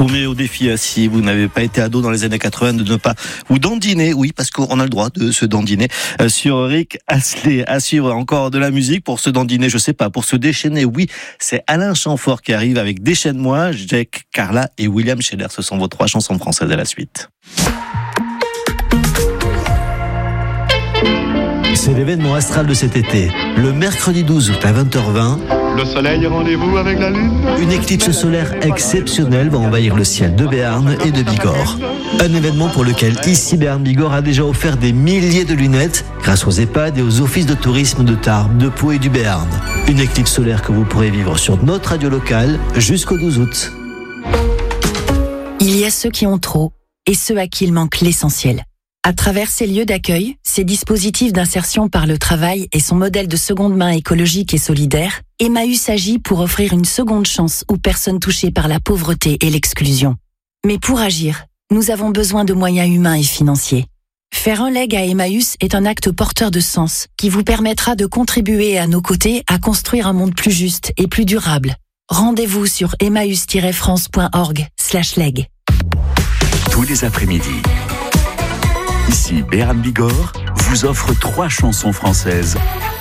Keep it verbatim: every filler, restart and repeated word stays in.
vous mets au défi, si vous n'avez pas été ado dans les années quatre-vingts, de ne pas vous dandiner, oui, parce qu'on a le droit de se dandiner, sur Rick Astley. À suivre encore de la musique pour se dandiner, je sais pas, pour se déchaîner, oui, c'est Alain Chamfort qui arrive avec Déchaîne-moi, Jack, Carla et William Scheller. Ce sont vos trois chansons françaises à la suite. C'est l'événement astral de cet été. Le mercredi douze août à vingt heures vingt, le soleil, rendez-vous avec la lune. Une éclipse solaire exceptionnelle va envahir le ciel de Béarn et de Bigorre. Un événement pour lequel ici Béarn-Bigorre a déjà offert des milliers de lunettes grâce aux EHPAD et aux offices de tourisme de Tarbes, de Pau et du Béarn. Une éclipse solaire que vous pourrez vivre sur notre radio locale jusqu'au douze août. Il y a ceux qui ont trop et ceux à qui il manque l'essentiel. À travers ces lieux d'accueil, ces dispositifs d'insertion par le travail et son modèle de seconde main écologique et solidaire, Emmaüs agit pour offrir une seconde chance aux personnes touchées par la pauvreté et l'exclusion. Mais pour agir, nous avons besoin de moyens humains et financiers. Faire un leg à Emmaüs est un acte porteur de sens qui vous permettra de contribuer à nos côtés à construire un monde plus juste et plus durable. Rendez-vous sur emmaüs tiret france point org slash leg. Tous les après-midi, ici Béarn Bigorre vous offre trois chansons françaises